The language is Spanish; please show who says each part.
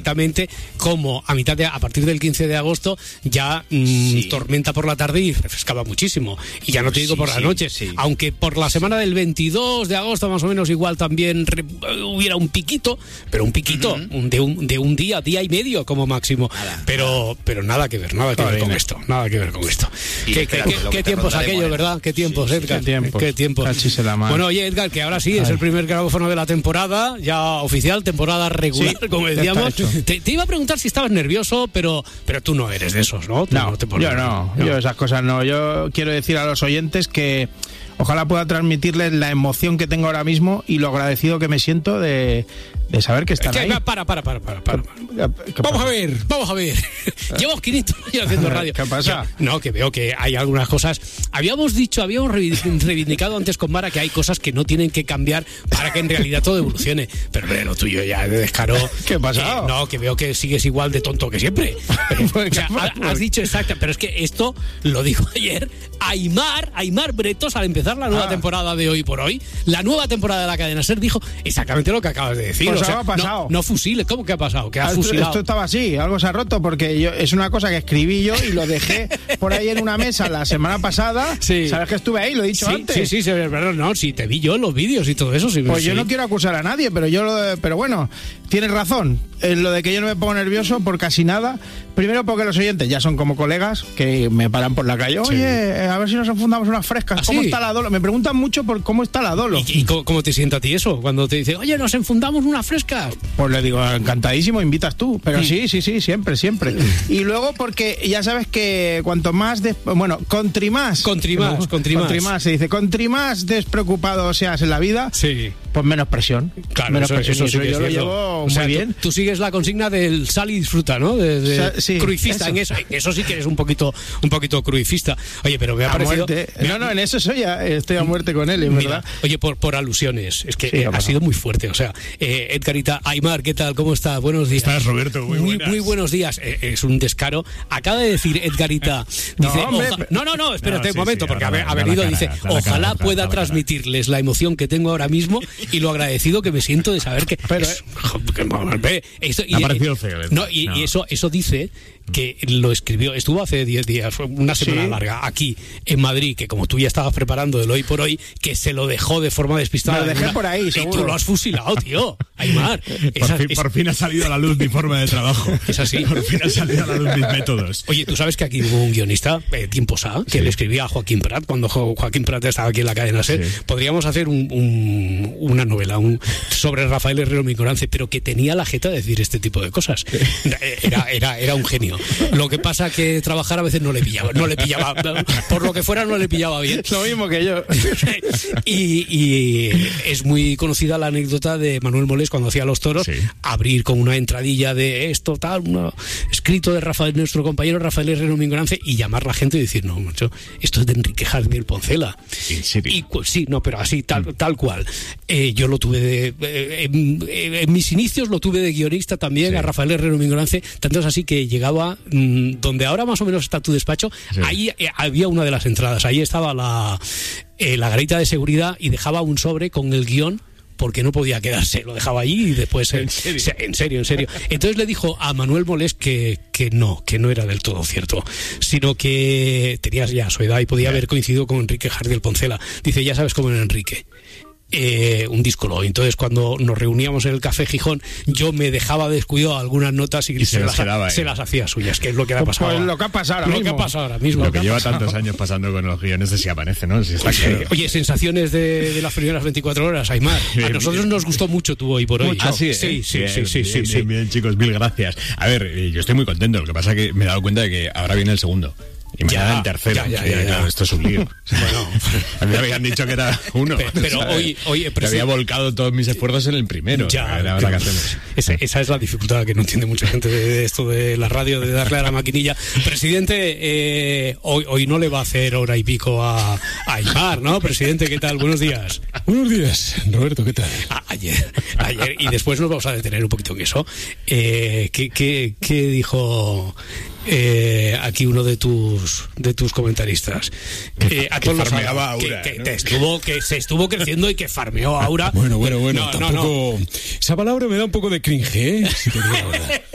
Speaker 1: perfectamente cómo a partir del 15 de agosto ya tormenta por la tarde y refrescaba muchísimo. Y ya no te digo por la noche. Sí. Aunque por la semana del 22 de agosto más o menos igual también hubiera un piquito, pero un piquito de un día y medio como máximo. Pero nada que ver con esto. Nada que ver con esto. ¿Qué tiempos aquello, verdad? ¿Qué tiempos, Edgar? ¿Qué tiempos? Bueno, oye, Edgar, que ahora sí es el primer grabófono de la temporada, ya oficial, temporada regular, como decíamos. Te iba a preguntar si estabas nervioso, pero tú no eres de esos, ¿no?
Speaker 2: Yo esas cosas no. Yo quiero decir a los oyentes que ojalá pueda transmitirles la emoción que tengo ahora mismo y lo agradecido que me siento de saber que están ahí.
Speaker 1: Para. Vamos a ver. Llevamos 500 años haciendo radio.
Speaker 2: ¿Qué pasa?
Speaker 1: Que veo que hay algunas cosas. Habíamos reivindicado antes con Mara que hay cosas que no tienen que cambiar para que en realidad todo evolucione. Pero lo tuyo ya de descaro.
Speaker 2: ¿Qué ha pasado?
Speaker 1: Que veo que sigues igual de tonto que siempre. Has dicho exacto, pero es que esto lo dijo ayer Aimar Bretos al empezar la nueva temporada de Hoy por Hoy. La nueva temporada de la cadena SER dijo exactamente lo que acabas de decir.
Speaker 2: Pues algo ha pasado.
Speaker 1: No fusiles. ¿Cómo que ha pasado? ¿Que has fusilado?
Speaker 2: Esto estaba así, algo se ha roto porque es una cosa que escribí yo y lo dejé por ahí en una mesa la semana pasada. Sí. ¿Sabes que estuve ahí? Lo he dicho antes.
Speaker 1: Sí, perdón, no, sí, te vi yo en los vídeos y todo eso. Sí,
Speaker 2: pues yo no quiero acusar a nadie, pero bueno, tienes razón. En lo de que yo no me pongo nervioso por casi nada. Primero porque los oyentes ya son como colegas que me paran por la calle. Oye, a ver si nos enfundamos unas frescas. ¿Cómo está la Dolo? Me preguntan mucho por cómo está la Dolo.
Speaker 1: ¿Y cómo te sienta a ti eso? Cuando te dicen, oye, nos enfundamos unas frescas.
Speaker 2: Pues le digo, encantadísimo, invitas tú. Pero sí, siempre. Y luego porque ya sabes que cuanto más... Contri más se dice. Contri más despreocupado seas en la vida, pues menos presión.
Speaker 1: Claro,
Speaker 2: menos presión.
Speaker 1: Eso sí que
Speaker 2: yo lo llevo muy bien.
Speaker 1: Tú sigues la consigna del sal y disfruta, ¿no? Cruifista en eso. Eso sí que eres un poquito cruifista. Oye, pero me ha parecido...
Speaker 2: en eso estoy a muerte con él, en verdad.
Speaker 1: Oye, por alusiones. Es que ha sido muy fuerte. O sea, Edgarita, Aimar, ¿qué tal? ¿Cómo estás? Buenos días.
Speaker 3: ¿Estás, Roberto? Muy
Speaker 1: buenos días. Es un descaro. Acaba de decir Edgarita... Espérate un momento, porque ha venido y dice, ojalá pueda transmitirles la emoción que tengo ahora mismo y lo agradecido que me siento de saber que...
Speaker 3: Me ha parecido feo.
Speaker 1: Y eso dice que lo escribió, estuvo hace 10 días, una semana larga, aquí en Madrid, que como tú ya estabas preparando el Hoy por Hoy, que se lo dejó de forma despistada.
Speaker 2: Me lo dejé por ahí, seguro.
Speaker 1: Y tú lo has fusilado, tío. Aimar.
Speaker 3: Por fin ha salido a la luz mi forma de trabajo.
Speaker 1: Es así.
Speaker 3: Por fin ha salido a la luz mis métodos.
Speaker 1: Oye, tú sabes que aquí hubo un guionista, tiempos A, que le escribía a Joaquín Prat, cuando Joaquín Prat estaba aquí en la cadena SER. Podríamos hacer una novela sobre Rafael Herrero Mingorance, pero que tenía la jeta de decir este tipo de cosas. Era un genio. Lo que pasa que trabajar a veces no le pillaba, por lo que fuera no le pillaba bien.
Speaker 2: Lo mismo que yo.
Speaker 1: y es muy conocida la anécdota de Manuel Molés cuando hacía Los Toros, abrir con una entradilla de esto, escrito de nuestro compañero Rafael Herrero Mingorance, y llamar a la gente y decir, no, macho, esto es de Enrique Jardiel Poncela.
Speaker 3: ¿En serio?
Speaker 1: Pero así, tal cual. Yo lo tuve en mis inicios lo tuve de guionista también, a Rafael Herrero Mingorance, tanto es así que llegaba donde ahora más o menos está tu despacho, ahí había una de las entradas, ahí estaba la garita de seguridad y dejaba un sobre con el guión porque no podía quedarse, lo dejaba allí y después... ¿En serio? Entonces le dijo a Manuel Molés que no era del todo cierto, sino que tenías ya su edad y podía haber coincidido con Enrique Jardiel Poncela. Dice, ya sabes cómo era Enrique. Un díscolo. Entonces cuando nos reuníamos en el Café Gijón, yo me dejaba descuidado algunas notas y se las hacía suyas, que es lo que le ha pasado.
Speaker 2: Pues lo que ha pasado
Speaker 1: ahora mismo.
Speaker 3: Lo que lleva tantos años pasando con los guiones de Si Amanece, ¿no?
Speaker 1: Oye, sensaciones de las primeras 24 horas, Aimar. A nosotros nos gustó mucho tu Hoy por Hoy.
Speaker 3: Sí. Bien, chicos, mil gracias. A ver, yo estoy muy contento. Lo que pasa es que me he dado cuenta de que ahora viene el segundo. Y mañana el tercero. Claro, esto es un lío. Bueno, a mí me habían dicho que era uno.
Speaker 1: Pero hoy
Speaker 3: había volcado todos mis esfuerzos en el primero.
Speaker 1: Ahora ¿qué hacemos? Esa es la dificultad que no entiende mucha gente de esto de la radio, de darle a la maquinilla. Presidente, hoy no le va a hacer hora y pico a Aimar, ¿no? Presidente, ¿qué tal? Buenos días.
Speaker 4: Buenos días, Roberto, ¿qué tal?
Speaker 1: Ayer, y después nos vamos a detener un poquito en eso. ¿Qué dijo aquí uno de tus comentaristas?
Speaker 3: A todos farmeaba Aura,
Speaker 1: que se estuvo creciendo y que farmeó Aura.
Speaker 4: Bueno, tampoco... Esa palabra me da un poco de cringe, si te digo la verdad.